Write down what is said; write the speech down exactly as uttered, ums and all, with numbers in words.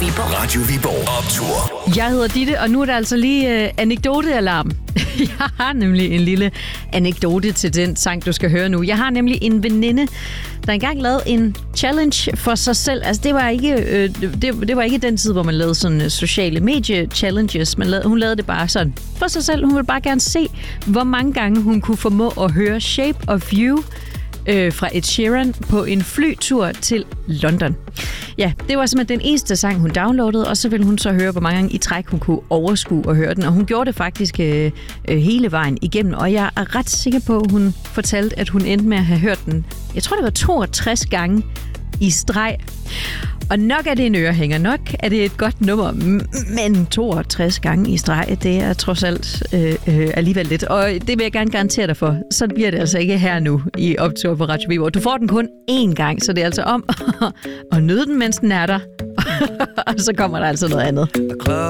Viborg. Radio Viborg Optur. Jeg hedder Ditte, og nu er der altså lige øh, anekdotealarm. Jeg har nemlig en lille anekdote til den sang, du skal høre nu. Jeg har nemlig en veninde, der engang lavede en challenge for sig selv. Altså, det var ikke, øh, det, det var ikke den tid, hvor man lavede sådan sociale medie-challenges. Man lavede, hun lavede det bare sådan for sig selv. Hun ville bare gerne se, hvor mange gange hun kunne formå at høre Shape of You øh, fra Ed Sheeran på en flytur til London. Ja, det var simpelthen den eneste sang, hun downloadede, og så ville hun så høre, hvor mange gange i træk hun kunne overskue og høre den. Og hun gjorde det faktisk øh, øh, hele vejen igennem, og jeg er ret sikker på, at hun fortalte, at hun endte med at have hørt den, jeg tror det var toogtres gange i streg. Og nok er det en ørehænger, nok er det et godt nummer, men toogtres gange i streg, det er trods alt øh, øh, alligevel lidt. Og det vil jeg gerne garantere dig for. Sådan bliver det altså ikke her nu i Optur på Radio Viborg. Du får den kun én gang, så det er altså om at nyde den, mens den er der. Og så kommer der altså noget andet.